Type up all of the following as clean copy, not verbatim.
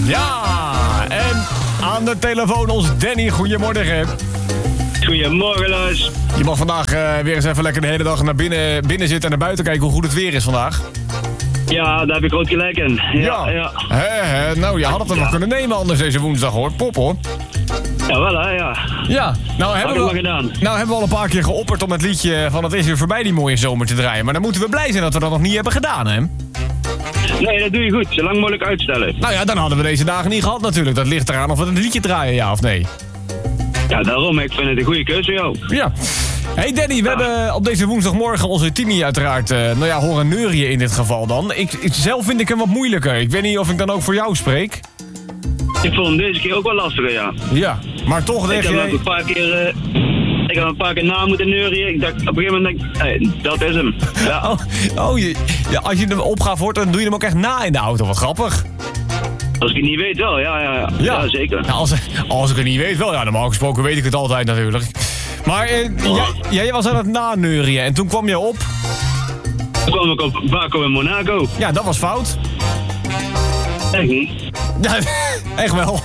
Ja, en aan de telefoon ons Danny. Goedemorgen. Goedemorgen, Lars. Je mag vandaag weer eens even lekker de hele dag naar binnen zitten en naar buiten kijken hoe goed het weer is vandaag. Ja, daar heb ik groot gelijk in. Ja. Nou, je had het er wel kunnen nemen anders deze woensdag, hoor. Pop, hoor. Ja, wel hè, ja. Ja, nou hebben we al een paar keer geopperd om het liedje van Het is weer voorbij die mooie zomer te draaien. Maar dan moeten we blij zijn dat we dat nog niet hebben gedaan, hè? Nee, dat doe je goed. Zo lang mogelijk uitstellen. Nou ja, dan hadden we deze dagen niet gehad natuurlijk. Dat ligt eraan of we het liedje draaien, ja of nee. Ja, daarom. Ik vind het een goede keuze voor jou. Ja. Hey Danny, we hebben op deze woensdagmorgen onze Timmy uiteraard horen neurien in dit geval dan. Zelf vind ik hem wat moeilijker. Ik weet niet of ik dan ook voor jou spreek. Ik vond hem deze keer ook wel lastiger, ja. Ja, maar toch denk ik je... heb een paar keer na moeten neurien. Ik dacht, op een gegeven moment denk ik, hey, dat is hem. Ja. Als je hem opgaat voor, dan doe je hem ook echt na in de auto. Wat grappig. Als ik het niet weet wel, ja zeker. Ja, als ik het niet weet wel, ja, normaal gesproken weet ik het altijd natuurlijk. Maar jij was aan het naneurien en toen kwam je op... Toen kwam ik op Baco in Monaco. Ja, dat was fout. Echt niet. Ja, echt wel.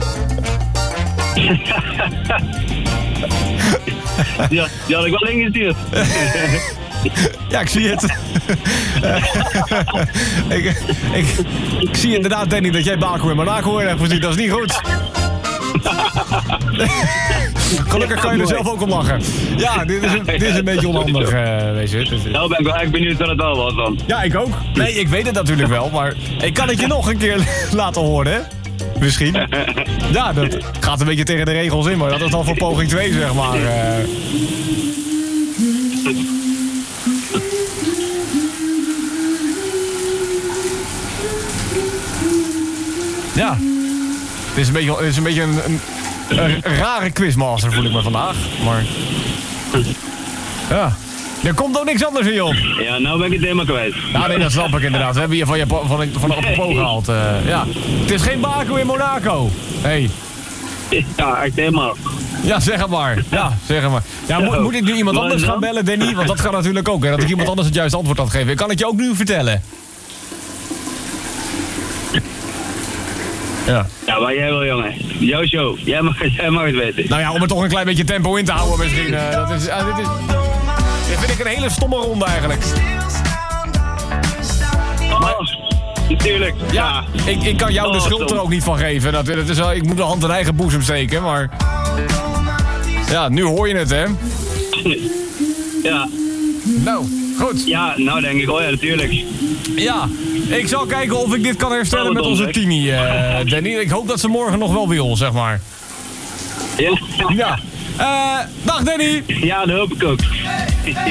Ja, die had ik wel ingestuurd. Ja, ik zie het. ik zie inderdaad, Danny, dat jij Baco in Monaco hebt gezien. Dat is niet goed. Gelukkig kan je er zelf ook om lachen. Ja, dit is een beetje onhandig, weet je. Nou ben ik wel echt benieuwd wat het wel was dan. Ja, ik ook. Nee, ik weet het natuurlijk wel, maar ik kan het je nog een keer laten horen, hè? Misschien. Ja, dat gaat een beetje tegen de regels in, maar dat is dan voor poging 2, zeg maar. Ja. Het is een beetje een rare quizmaster, voel ik me vandaag. Maar... Ja. Er komt ook niks anders in, joh. Ja, nou ben ik het helemaal kwijt. Ja, nee, dat snap ik inderdaad. We hebben hier van de apropos gehaald. Ja. Het is geen Baco in Monaco. Hey. Ja, echt helemaal. Ja, zeg het maar. Ja, zeg het maar. Ja, moet ik nu iemand anders gaan bellen, Danny? Want dat kan natuurlijk ook, hè. Dat ik iemand anders het juiste antwoord had gegeven. Kan ik je ook nu vertellen? Ja. Ja, maar jij wil, jongen. Jouw show. Jij mag het weten. Nou ja, om er toch een klein beetje tempo in te houden misschien. Dit vind ik een hele stomme ronde eigenlijk. Natuurlijk. Ja, ik kan jou de schuld er ook niet van geven. Ik moet de hand in eigen boezem steken, maar... Ja, nu hoor je het, hè? Ja. Nou, goed. Ja, nou denk ik, oh ja, natuurlijk. Ja, ik zal kijken of ik dit kan herstellen met onze Timmy, Danny. Ik hoop dat ze morgen nog wel wil, zeg maar. Ja. Ja. Dag, Danny. Ja, dat hoop ik ook.